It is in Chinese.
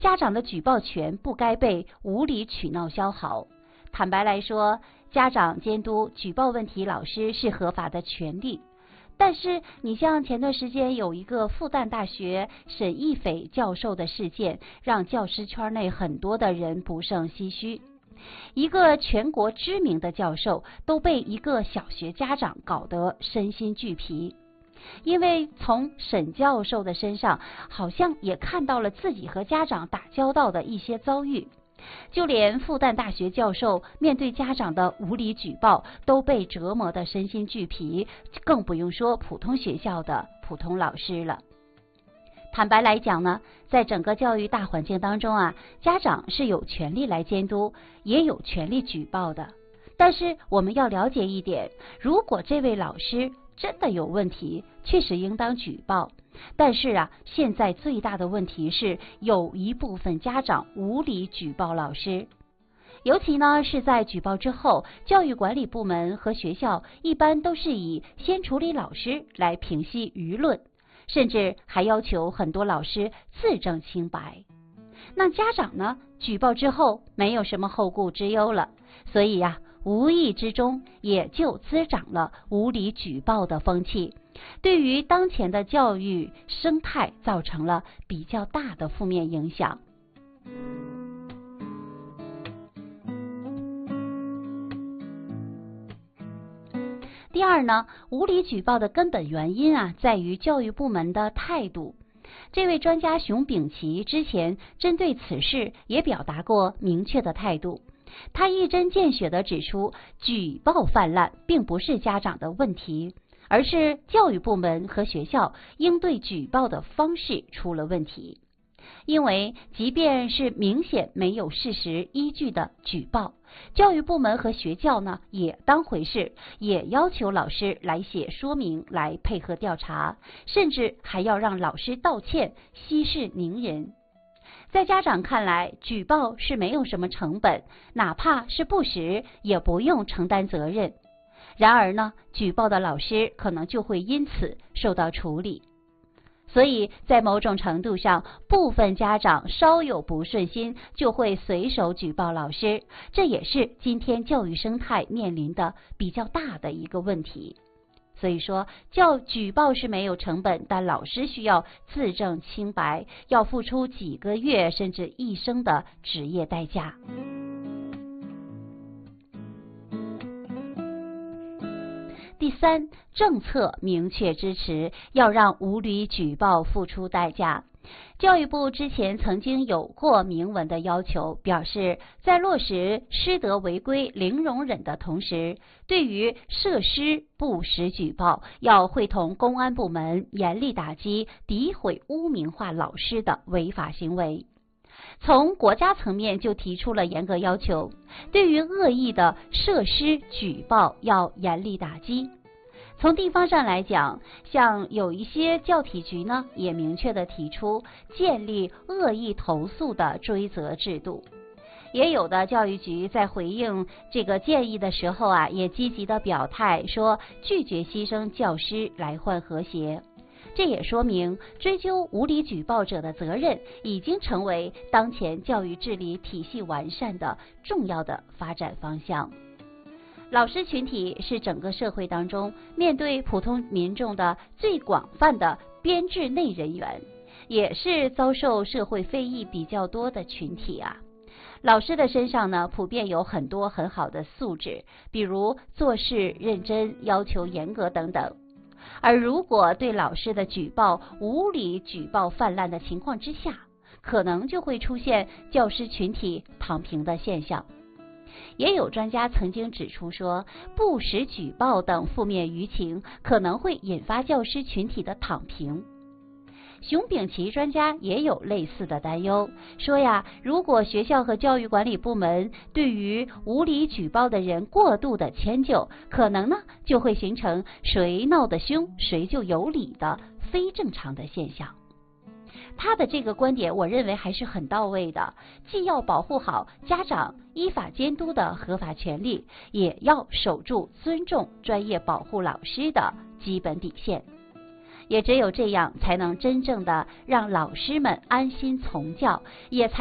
家长的举报权不该被无理取闹消耗。坦白来说，家长监督举报问题老师是合法的权利。但是你像前段时间有一个复旦大学沈义斐教授的事件，让教师圈内很多的人不胜唏嘘。一个全国知名的教授都被一个小学家长搞得身心俱疲，因为从沈教授的身上好像也看到了自己和家长打交道的一些遭遇。就连复旦大学教授面对家长的无理举报都被折磨得身心俱疲，更不用说普通学校的普通老师了。坦白来讲呢，在整个教育大环境当中啊，家长是有权利来监督，也有权利举报的。但是我们要了解一点，如果这位老师真的有问题，确实应当举报。但是啊，现在最大的问题是有一部分家长无理举报老师，尤其呢是在举报之后，教育管理部门和学校一般都是以先处理老师来平息舆论，甚至还要求很多老师自证清白。那家长呢，举报之后没有什么后顾之忧了，所以呀，无意之中也就滋长了无理举报的风气，对于当前的教育生态造成了比较大的负面影响。第二呢，无理举报的根本原因啊，在于教育部门的态度。这位专家熊丙奇之前针对此事也表达过明确的态度，他一针见血地指出，举报泛滥并不是家长的问题，而是教育部门和学校应对举报的方式出了问题。因为即便是明显没有事实依据的举报，教育部门和学校呢也当回事，也要求老师来写说明来配合调查，甚至还要让老师道歉，息事宁人。在家长看来，举报是没有什么成本，哪怕是不实也不用承担责任。然而呢，举报的老师可能就会因此受到处理。所以在某种程度上，部分家长稍有不顺心就会随手举报老师，这也是今天教育生态面临的比较大的一个问题。所以说，举报是没有成本，但老师需要自证清白，要付出几个月甚至一生的职业代价。第三，政策明确支持，要让无理举报付出代价。教育部之前曾经有过明文的要求，表示在落实师德违规零容忍的同时，对于涉师不实举报，要会同公安部门严厉打击诋毁污名化老师的违法行为。从国家层面就提出了严格要求，对于恶意的涉师举报要严厉打击。从地方上来讲，像有一些教体局呢，也明确的提出建立恶意投诉的追责制度。也有的教育局在回应这个建议的时候啊，也积极的表态说拒绝牺牲教师来换和谐。这也说明追究无理举报者的责任已经成为当前教育治理体系完善的重要的发展方向。老师群体是整个社会当中面对普通民众的最广泛的编制内人员，也是遭受社会非议比较多的群体啊。老师的身上呢，普遍有很多很好的素质，比如做事认真、要求严格等等。而如果对老师的举报无理举报泛滥的情况之下，可能就会出现教师群体躺平的现象。也有专家曾经指出说，不实举报等负面舆情可能会引发教师群体的躺平。熊丙奇专家也有类似的担忧，说呀，如果学校和教育管理部门对于无理举报的人过度的迁就，可能呢就会形成谁闹得凶谁就有理的非正常的现象。他的这个观点我认为还是很到位的，既要保护好家长依法监督的合法权利，也要守住尊重专业保护老师的基本底线。 也只有这样，才能真正的让老师们安心从教，也才